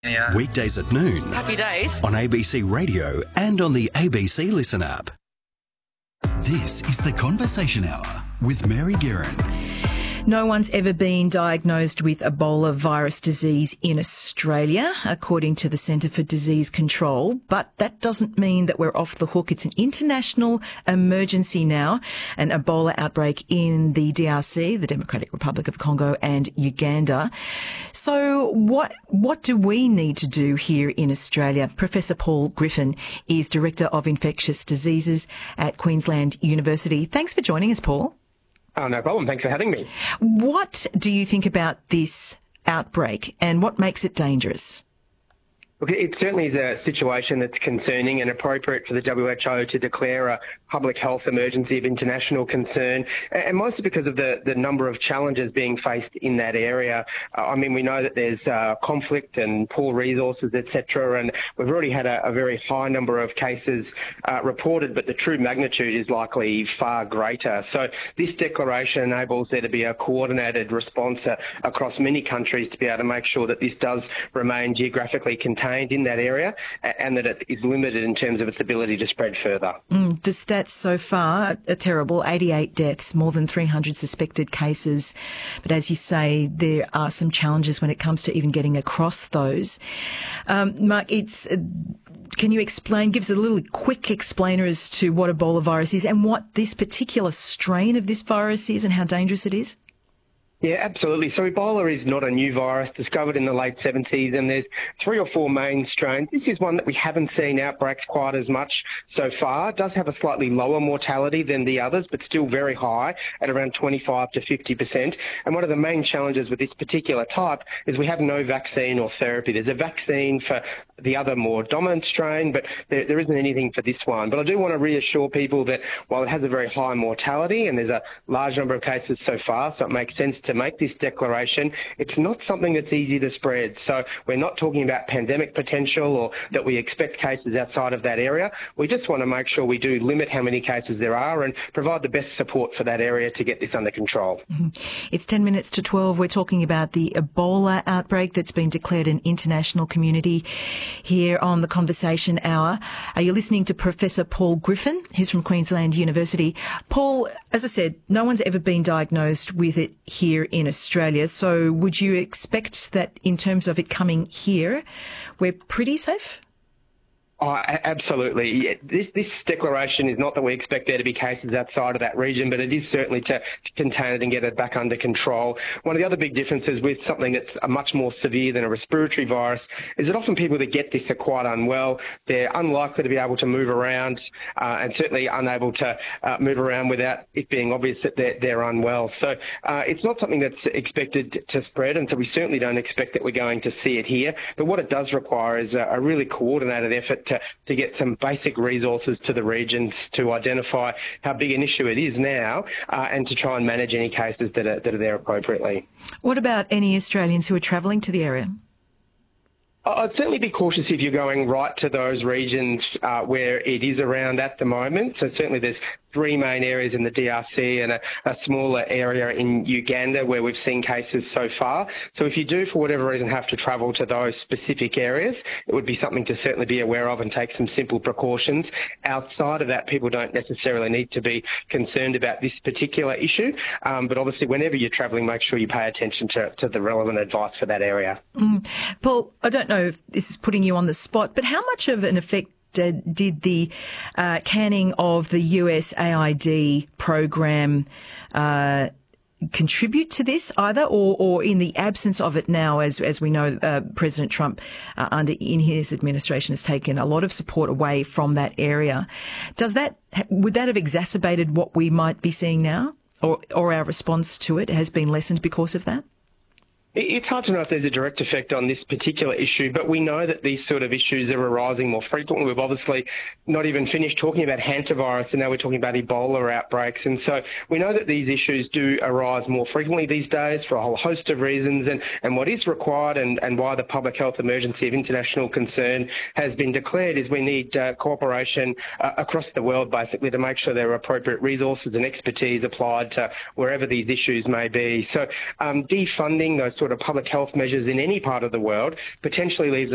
Yeah. Weekdays at noon. Happy days. On ABC Radio and on the ABC Listen app. This is the Conversation Hour with Mary Guerin. No one's ever been diagnosed with Ebola virus disease in Australia, according to the Centre for Disease Control. But that doesn't mean that we're off the hook. It's an international emergency now, an Ebola outbreak in the DRC, the Democratic Republic of Congo, and Uganda. So what do we need to do here in Australia? Professor Paul Griffin is Director of Infectious Diseases at Queensland University. Thanks for joining us, Paul. Oh, no problem. Thanks for having me. What do you think about this outbreak and what makes it dangerous? Look, it certainly is a situation that's concerning and appropriate for the WHO to declare a public health emergency of international concern, and mostly because of the number of challenges being faced in that area. I mean, we know that there's conflict and poor resources, etc., and we've already had a very high number of cases reported, but the true magnitude is likely far greater. So this declaration enables there to be a coordinated response across many countries to be able to make sure that this does remain geographically contained in that area and that it is limited in terms of its ability to spread further. The stats so far are terrible. 88 deaths, more than 300 suspected cases. But as you say, there are some challenges when it comes to even getting across those. Mark, can you explain, give us a little quick explainer as to what Ebola virus is and what this particular strain of this virus is and how dangerous it is? Yeah, absolutely. So Ebola is not a new virus, discovered in the late 70s, and there's 3 or 4 main strains. This is one that we haven't seen outbreaks quite as much so far. It does have a slightly lower mortality than the others, but still very high at around 25 to 50%. And one of the main challenges with this particular type is we have no vaccine or therapy. There's a vaccine for the other more dominant strain, but there isn't anything for this one. But I do want to reassure people that while it has a very high mortality and there's a large number of cases so far, so it makes sense to make this declaration, it's not something that's easy to spread. So we're not talking about pandemic potential or that we expect cases outside of that area. We just want to make sure we do limit how many cases there are and provide the best support for that area to get this under control. It's 10 minutes to 12. We're talking about the Ebola outbreak that's been declared an international community here on the Conversation Hour. Are you listening to Professor Paul Griffin, who's from Queensland University? Paul, as I said, no one's ever been diagnosed with it here in Australia. So would you expect that in terms of it coming here, we're pretty safe? Oh, absolutely. This declaration is not that we expect there to be cases outside of that region, but it is certainly to contain it and get it back under control. One of the other big differences with something that's much more severe than a respiratory virus is that often people that get this are quite unwell. They're unlikely to be able to move around and certainly unable to move around without it being obvious that they're unwell. So it's not something that's expected to spread, and so we certainly don't expect that we're going to see it here. But what it does require is a really coordinated effort to get some basic resources to the regions to identify how big an issue it is now and to try and manage any cases that are there appropriately. What about any Australians who are travelling to the area? I'd certainly be cautious if you're going right to those regions where it is around at the moment. So certainly there's 3 main areas in the DRC and a smaller area in Uganda where we've seen cases so far. So if you do, for whatever reason, have to travel to those specific areas, it would be something to certainly be aware of and take some simple precautions. Outside of that, people don't necessarily need to be concerned about this particular issue. But obviously, whenever you're travelling, make sure you pay attention to the relevant advice for that area. Paul, I don't know if this is putting you on the spot, but how much of an effect did the canning of the USAID program contribute to this either, or in the absence of it now, as we know, President Trump in his administration has taken a lot of support away from that area. Would that have exacerbated what we might be seeing now, or our response to it has been lessened because of that? It's hard to know if there's a direct effect on this particular issue, but we know that these sort of issues are arising more frequently. We've obviously not even finished talking about hantavirus, and now we're talking about Ebola outbreaks. And so we know that these issues do arise more frequently these days for a whole host of reasons. And what is required and why the public health emergency of international concern has been declared is we need cooperation across the world, basically, to make sure there are appropriate resources and expertise applied to wherever these issues may be. So defunding those sort of public health measures in any part of the world potentially leaves